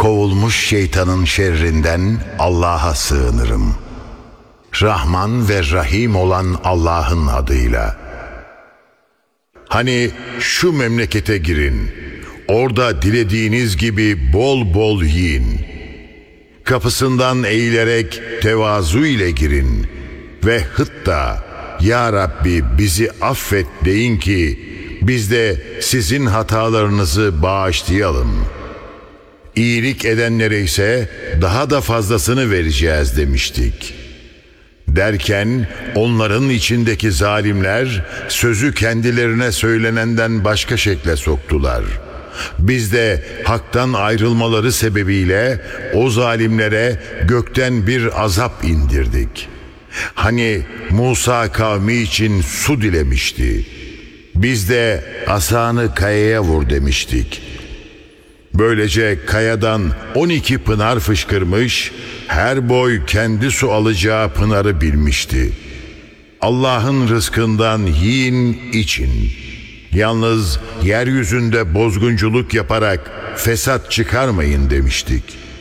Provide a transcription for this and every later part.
kovulmuş şeytanın şerrinden Allah'a sığınırım. Rahman ve Rahim olan Allah'ın adıyla. Hani şu memlekete girin, orada dilediğiniz gibi bol bol yiyin. Kapısından eğilerek tevazu ile girin ve hıtta "Ya Rabbi bizi affet" deyin ki biz de sizin hatalarınızı bağışlayalım. İyilik edenlere ise daha da fazlasını vereceğiz demiştik. Derken onların içindeki zalimler sözü kendilerine söylenenden başka şekle soktular. Biz de haktan ayrılmaları sebebiyle o zalimlere gökten bir azap indirdik. Hani Musa kavmi için su dilemişti. Biz de asanı kayaya vur demiştik. Böylece kayadan 12 pınar fışkırmış, her boy kendi su alacağı pınarı bilmişti. Allah'ın rızkından yiyin için. Yalnız yeryüzünde bozgunculuk yaparak fesat çıkarmayın demiştik.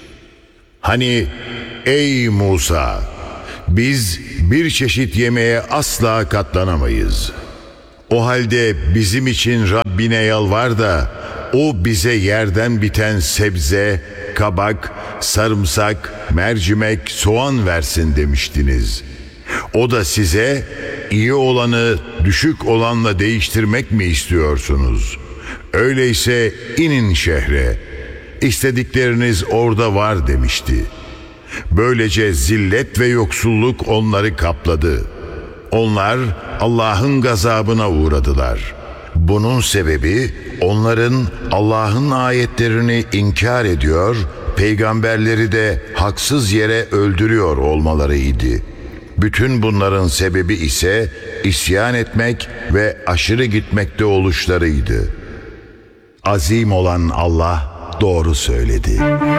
Hani ey Musa, biz bir çeşit yemeğe asla katlanamayız. O halde bizim için Rabbine yalvar da o bize yerden biten sebze, kabak, sarımsak, mercimek, soğan versin demiştiniz. O da size iyi olanı düşük olanla değiştirmek mi istiyorsunuz? Öyleyse inin şehre. İstedikleriniz orada var demişti. Böylece zillet ve yoksulluk onları kapladı. Onlar Allah'ın gazabına uğradılar. Bunun sebebi onların Allah'ın ayetlerini inkar ediyor, peygamberleri de haksız yere öldürüyor olmalarıydı. Bütün bunların sebebi ise isyan etmek ve aşırı gitmekte oluşlarıydı. Azim olan Allah doğru söyledi.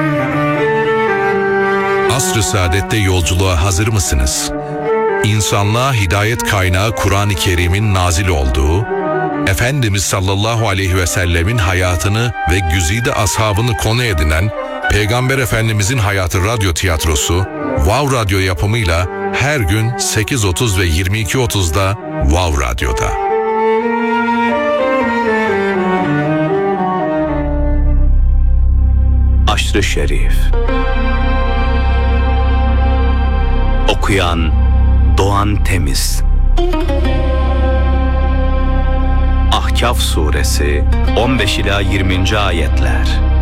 Asr-ı Saadet'te yolculuğa hazır mısınız? İnsanlığa hidayet kaynağı Kur'an-ı Kerim'in nazil olduğu, Efendimiz sallallahu aleyhi ve sellemin hayatını ve güzide ashabını konu edinen Peygamber Efendimizin Hayatı Radyo Tiyatrosu, Wow Radyo yapımıyla her gün 8.30 ve 22.30'da Wow Radyo'da. Aşr-ı Şerif. Okuyan Doğan Temiz. Ahkaf Suresi 15 ila 20. ayetler.